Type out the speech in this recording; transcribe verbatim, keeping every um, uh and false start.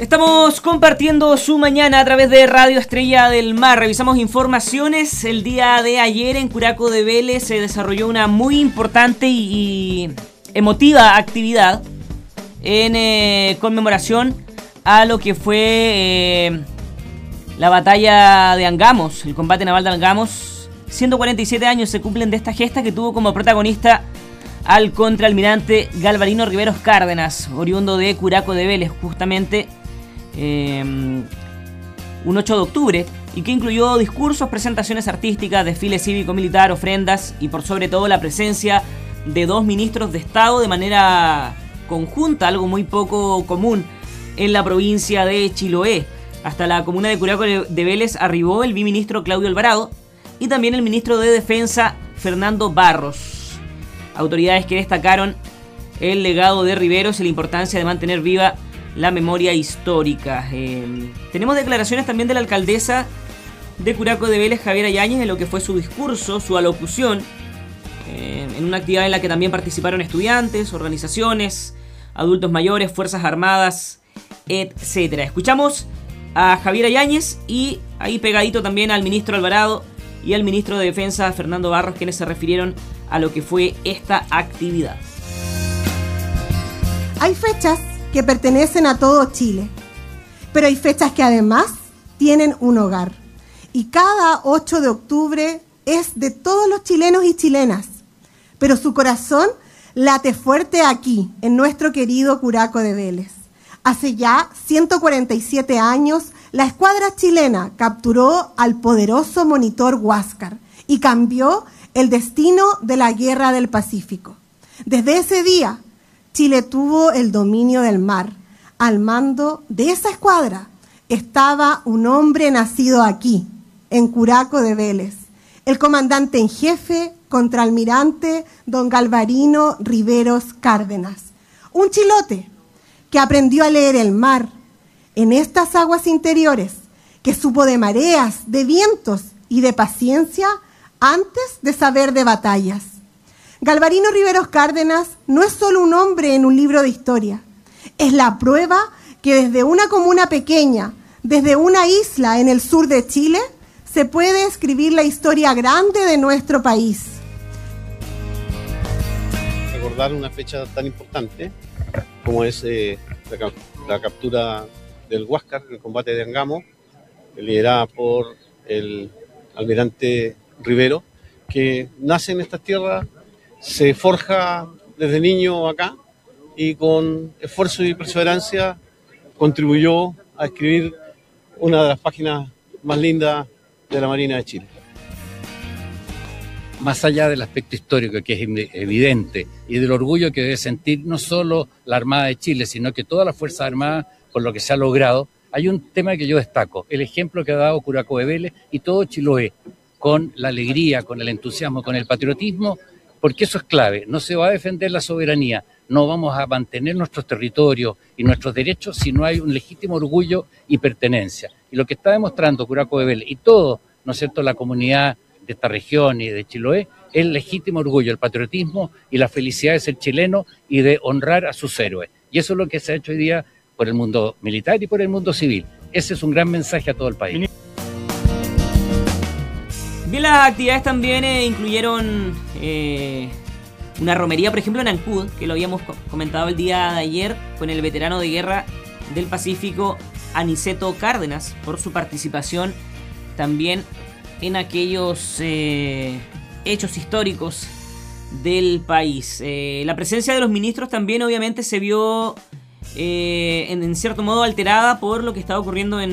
Estamos compartiendo su mañana a través de Radio Estrella del Mar. Revisamos informaciones. El día de ayer en Curacao de Vélez se desarrolló una muy importante y, y emotiva actividad en eh, conmemoración a lo que fue eh, la batalla de Angamos, el combate naval de Angamos. ciento cuarenta y siete años se cumplen de esta gesta que tuvo como protagonista al contraalmirante Galvarino Riveros Cárdenas, oriundo de Curacao de Vélez, justamente eh, un ocho de octubre, y que incluyó discursos, presentaciones artísticas, desfile cívico-militar, ofrendas y por sobre todo la presencia de dos ministros de Estado de manera conjunta, algo muy poco común en la provincia de Chiloé. Hasta la comuna de Curacao de Vélez arribó el biministro Claudio Alvarado y también el ministro de Defensa Fernando Barros. Autoridades que destacaron el legado de Riveros y la importancia de mantener viva la memoria histórica. Eh, tenemos declaraciones también de la alcaldesa de Curacao de Vélez, Javiera Yáñez, en lo que fue su discurso, su alocución, eh, en una actividad en la que también participaron estudiantes, organizaciones, adultos mayores, fuerzas armadas, etcétera. Escuchamos a Javiera Yáñez y ahí pegadito también al ministro Alvarado y al ministro de Defensa Fernando Barros, quienes se refirieron a lo que fue esta actividad. Hay fechas que pertenecen a todo Chile, pero hay fechas que además tienen un hogar. Y cada ocho de octubre es de todos los chilenos y chilenas, pero su corazón late fuerte aquí, en nuestro querido Curacao de Vélez. Hace ya ciento cuarenta y siete años, la escuadra chilena capturó al poderoso monitor Huáscar y cambió el destino de la Guerra del Pacífico. Desde ese día, Chile tuvo el dominio del mar. Al mando de esa escuadra estaba un hombre nacido aquí, en Curacao de Vélez, el comandante en jefe, contraalmirante don Galvarino Riveros Cárdenas, un chilote que aprendió a leer el mar en estas aguas interiores, que supo de mareas, de vientos y de paciencia antes de saber de batallas. Galvarino Riveros Cárdenas no es solo un hombre en un libro de historia, es la prueba que desde una comuna pequeña, desde una isla en el sur de Chile, se puede escribir la historia grande de nuestro país. Recordar una fecha tan importante como es eh, la, la captura del Huáscar en el combate de Angamos, liderada por el almirante Rivero, que nace en estas tierras, se forja desde niño acá y con esfuerzo y perseverancia contribuyó a escribir una de las páginas más lindas de la Marina de Chile. Más allá del aspecto histórico que es evidente y del orgullo que debe sentir no solo la Armada de Chile, sino que todas las Fuerzas Armadas por lo que se ha logrado, hay un tema que yo destaco, el ejemplo que ha dado Curacao de Vélez y todo Chiloé, con la alegría, con el entusiasmo, con el patriotismo, porque eso es clave. No se va a defender la soberanía, no vamos a mantener nuestros territorios y nuestros derechos si no hay un legítimo orgullo y pertenencia. Y lo que está demostrando Curacao de Vélez y todo, ¿no es cierto?, la comunidad de esta región y de Chiloé, es el legítimo orgullo, el patriotismo y la felicidad de ser chileno y de honrar a sus héroes. Y eso es lo que se ha hecho hoy día por el mundo militar y por el mundo civil. Ese es un gran mensaje a todo el país. Bien, las actividades también eh, incluyeron eh, una romería, por ejemplo, en Ancud, que lo habíamos comentado el día de ayer, con el veterano de guerra del Pacífico, Aniceto Cárdenas, por su participación también en aquellos eh, hechos históricos del país. Eh, la presencia de los ministros también obviamente se vio eh, en, en cierto modo alterada por lo que estaba ocurriendo en